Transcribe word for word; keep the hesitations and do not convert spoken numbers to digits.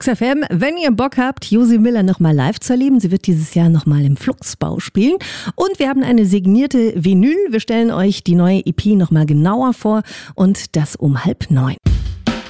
X F M, wenn ihr Bock habt, Josi Miller nochmal live zu erleben. Sie wird dieses Jahr nochmal im Fluxbau spielen. Und wir haben eine signierte Vinyl. Wir stellen euch die neue E P nochmal genauer vor und das um halb neun.